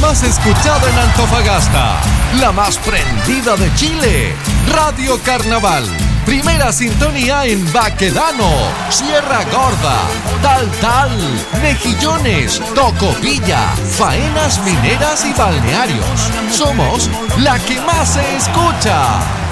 más escuchada en Antofagasta, la más prendida de Chile, Radio Carnaval. Primera sintonía en Baquedano, Sierra Gorda, Tal, Mejillones, Tocopilla, Faenas Mineras y Balnearios. Somos la que más se escucha.